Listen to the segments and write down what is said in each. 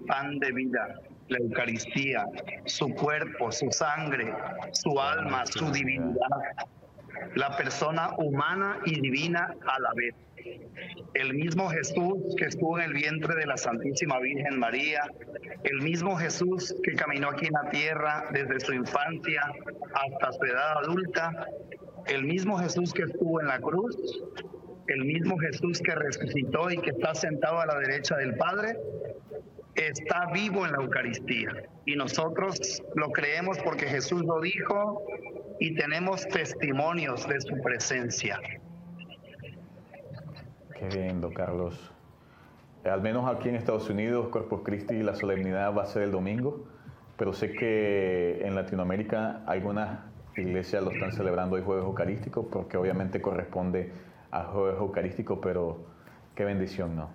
pan de vida, la Eucaristía, su cuerpo, su sangre, su alma, su divinidad, la persona humana y divina a la vez. El mismo Jesús que estuvo en el vientre de la Santísima Virgen María, el mismo Jesús que caminó aquí en la tierra desde su infancia hasta su edad adulta, el mismo Jesús que estuvo en la cruz, el mismo Jesús que resucitó y que está sentado a la derecha del Padre, está vivo en la Eucaristía. Y nosotros lo creemos porque Jesús lo dijo y tenemos testimonios de su presencia. Qué bien, don Carlos. Al menos aquí en Estados Unidos, Corpus Christi, la solemnidad va a ser el domingo, pero sé que en Latinoamérica algunas iglesias lo están celebrando hoy jueves eucarístico, porque obviamente corresponde a jueves eucarístico, pero qué bendición, ¿no?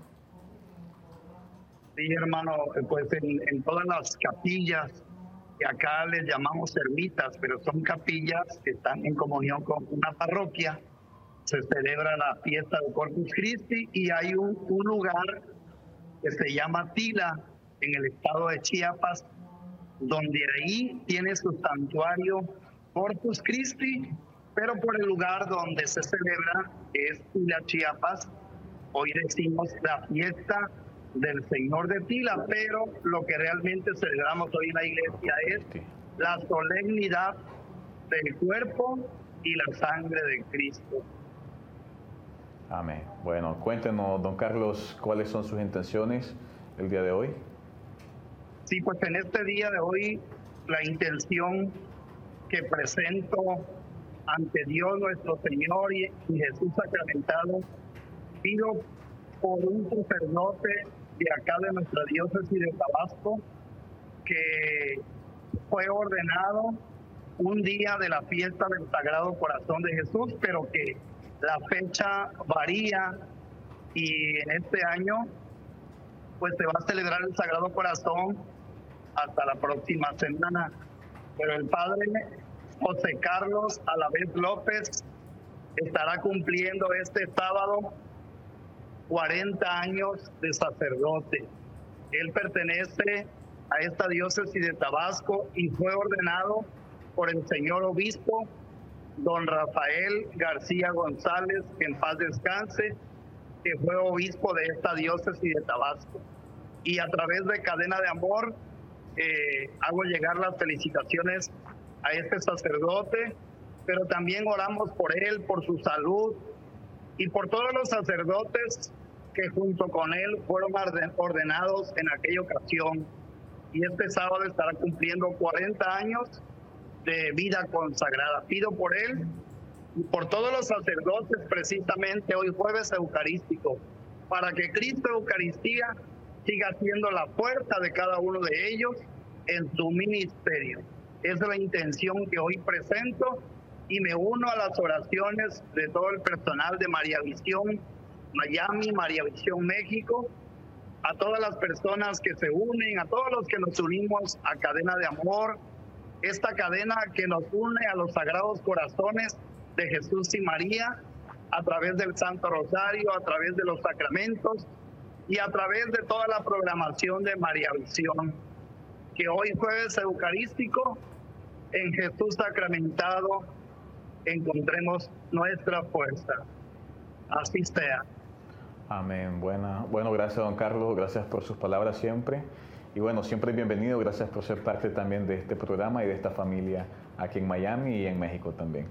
Sí, hermano, pues en todas las capillas, que acá les llamamos ermitas, pero son capillas que están en comunión con una parroquia, se celebra la fiesta de Corpus Christi y hay un lugar que se llama Tila, en el estado de Chiapas, donde ahí tiene su santuario Corpus Christi, pero por el lugar donde se celebra, que es Tila, Chiapas, hoy decimos la fiesta del Señor de Tila, pero lo que realmente celebramos hoy en la iglesia es la solemnidad del cuerpo y la sangre de Cristo. Amén. Bueno, cuéntenos, don Carlos, cuáles son sus intenciones el día de hoy. Sí, pues en este día de hoy la intención que presento ante Dios nuestro Señor y Jesús sacramentado, pido por un sacerdote de acá de nuestra diócesis de Tabasco que fue ordenado un día de la fiesta del Sagrado Corazón de Jesús, pero que la fecha varía y en este año pues se va a celebrar el Sagrado Corazón hasta la próxima semana. Pero el padre José Carlos Alavés López estará cumpliendo este sábado 40 años de sacerdote. Él pertenece a esta diócesis de Tabasco y fue ordenado por el señor obispo don Rafael García González, que en paz descanse, que fue obispo de esta diócesis de Tabasco. Y a través de Cadena de Amor hago llegar las felicitaciones a este sacerdote, pero también oramos por él, por su salud y por todos los sacerdotes que junto con él fueron ordenados en aquella ocasión. Y este sábado estará cumpliendo 40 años de vida consagrada. Pido por él y por todos los sacerdotes precisamente hoy jueves eucarístico, para que Cristo Eucaristía siga siendo la fuerza de cada uno de ellos en su ministerio. Esa es la intención que hoy presento y me uno a las oraciones de todo el personal de María Visión Miami, María Visión México, a todas las personas que se unen, a todos los que nos unimos a Cadena de Amor, esta cadena que nos une a los Sagrados Corazones de Jesús y María, a través del Santo Rosario, a través de los sacramentos y a través de toda la programación de María Visión. Que hoy jueves eucarístico, en Jesús sacramentado, encontremos nuestra fuerza. Así sea. Amén. Bueno, gracias, don Carlos. Gracias por sus palabras siempre. Y bueno, siempre bienvenido. Gracias por ser parte también de este programa y de esta familia aquí en Miami y en México también.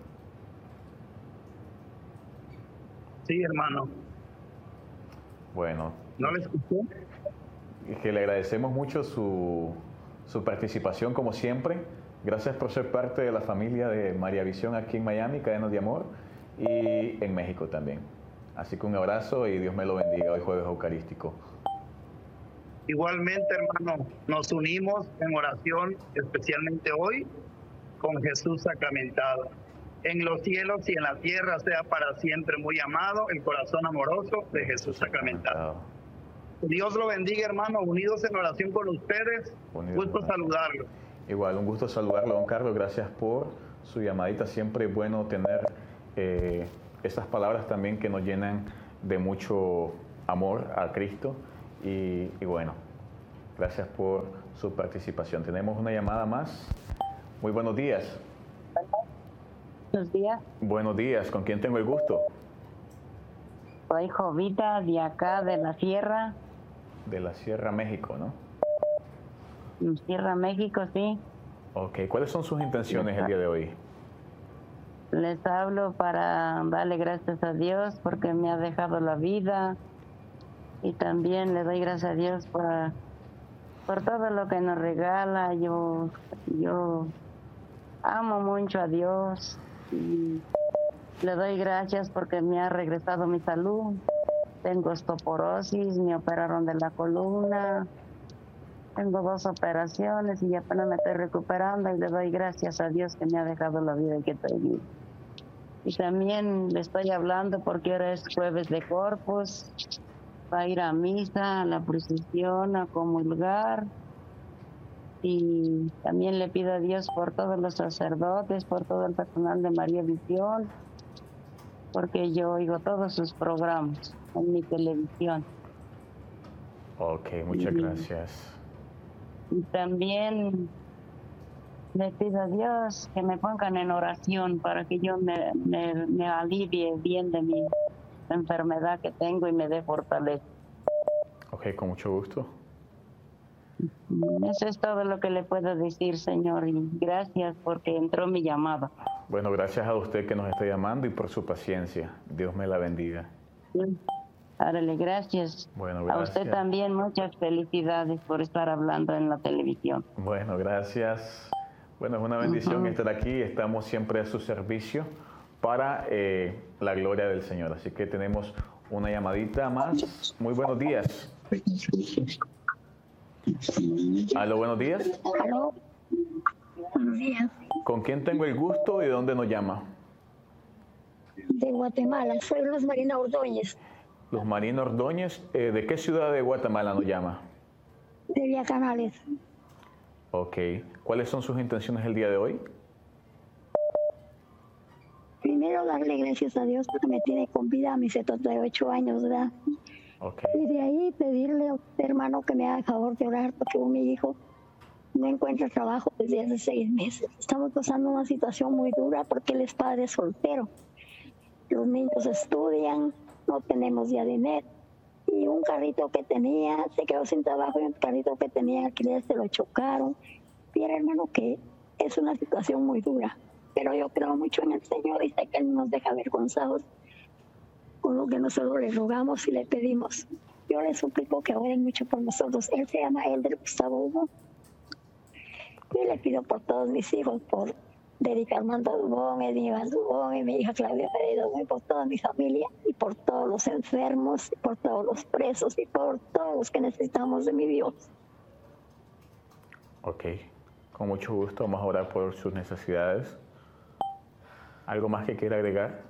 Sí, hermano. Bueno. ¿No le escuché? Que le agradecemos mucho su participación como siempre. Gracias por ser parte de la familia de María Visión aquí en Miami, Cadena de Amor, y en México también. Así que un abrazo y Dios me lo bendiga hoy jueves eucarístico. Igualmente, hermano, nos unimos en oración, especialmente hoy, con Jesús sacramentado. En los cielos y en la tierra sea para siempre muy amado el corazón amoroso de Jesús sacramentado. Dios lo bendiga, hermano, unidos en oración con ustedes. Gusto saludarlo. Igual, un gusto saludarlo, don Carlos. Gracias por su llamadita. Siempre es bueno tener estas palabras también que nos llenan de mucho amor a Cristo. Y bueno, Gracias por su participación. Tenemos una llamada más. Muy buenos días. Buenos días. Buenos días. ¿Con quién tengo el gusto? Soy Jovita de acá de la Sierra. De la Sierra, México, ¿no? Sierra, México, sí. Ok. ¿Cuáles son sus intenciones el día de hoy? Les hablo para darle gracias a Dios porque me ha dejado la vida. Y también le doy gracias a Dios por todo lo que nos regala. Yo amo mucho a Dios y le doy gracias porque me ha regresado mi salud. Tengo osteoporosis, me operaron de la columna. Tengo 2 operaciones y apenas me estoy recuperando y le doy gracias a Dios que me ha dejado la vida y que estoy viva. Y también le estoy hablando porque ahora es jueves de Corpus. Va a ir a misa, a la procesión, a comulgar. Y también le pido a Dios por todos los sacerdotes, por todo el personal de María Visión, porque yo oigo todos sus programas en mi televisión. Ok, muchas gracias. Y también le pido a Dios que me pongan en oración para que yo me alivie bien de mi enfermedad que tengo y me dé fortaleza. Ok, con mucho gusto. Eso es todo lo que le puedo decir, señor, y gracias porque entró mi llamada. Bueno, gracias a usted que nos está llamando y por su paciencia. Dios me la bendiga. Sí. Árale, gracias. Bueno, gracias. A usted también muchas felicidades por estar hablando en la televisión. Bueno, gracias. Bueno, es una bendición estar aquí. Estamos siempre a su servicio para la gloria del Señor. Así que tenemos una llamadita más. Muy buenos días. Aló, buenos días. Aló. Buenos días. ¿Con quién tengo el gusto y de dónde nos llama? De Guatemala. Soy Luz Marina Ordóñez. Luz Marina Ordóñez. ¿De qué ciudad de Guatemala nos llama? De Villa Canales. Ok. ¿Cuáles son sus intenciones el día de hoy? Primero darle gracias a Dios porque me tiene con vida a mis 78 años, ¿verdad? Okay. Y de ahí pedirle a usted, hermano, que me haga el favor de orar porque mi hijo no encuentra trabajo desde hace 6 meses. Estamos pasando una situación muy dura porque él es padre soltero. Los niños estudian, no tenemos ya dinero. Y un carrito que tenía se quedó sin trabajo y un carrito que tenía alquiler se lo chocaron. Mira, hermano, que es una situación muy dura. Pero yo creo mucho en el Señor y sé que Él no nos deja avergonzados con lo que nosotros le rogamos y le pedimos. Yo le suplico que oren mucho por nosotros. Él se llama Elder Gustavo Hugo. Y le pido por todos mis hijos, por Derek Armando Dubón, Ediván Dubón y mi hija Claudia Pereira Dubón, por toda mi familia y por todos los enfermos, y por todos los presos y por todos los que necesitamos de mi Dios. Ok, con mucho gusto vamos a orar por sus necesidades. ¿Algo más que quiera agregar?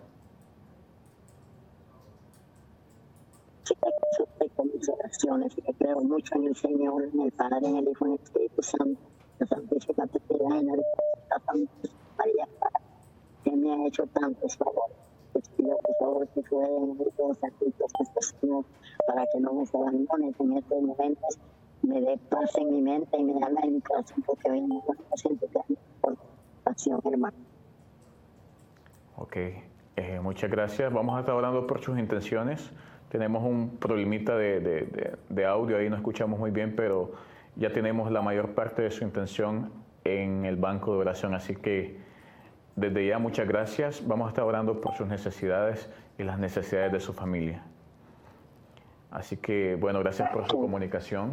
Sí, con mis oraciones, y creo mucho en el Señor, en el Padre, en el Hijo, en el Espíritu Santo, la Santísima Trinidad, en la Santa María, que me ha hecho tantos favores. Les pido por favor que jueguen los actos Señor, para que no me abandones en estos momentos, me dé paz en mi mente y mi alma y mi corazón, porque hoy no siento que por pasión, hermano. Ok, muchas gracias. Vamos a estar orando por sus intenciones. Tenemos un problemita de audio, ahí no escuchamos muy bien, pero ya tenemos la mayor parte de su intención en el banco de oración. Así que desde ya muchas gracias. Vamos a estar orando por sus necesidades y las necesidades de su familia. Así que, bueno, gracias por su comunicación.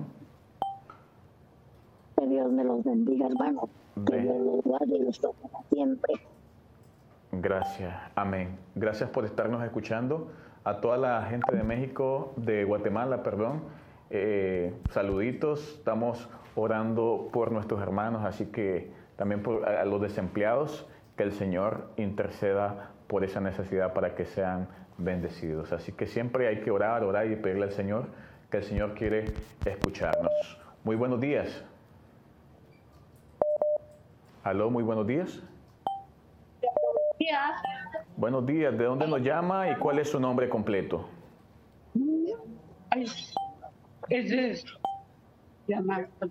Que Dios me los bendiga, hermano. Que Dios los guarde y los toque siempre. Gracias, amén. Gracias por estarnos escuchando. A toda la gente de México, de Guatemala, perdón, saluditos. Estamos orando por nuestros hermanos, así que también por a los desempleados, que el Señor interceda por esa necesidad para que sean bendecidos. Así que siempre hay que orar y pedirle al Señor, que el Señor quiere escucharnos. Muy buenos días. Aló, muy buenos días. Buenos días, ¿de dónde nos llama y cuál es su nombre completo? llamar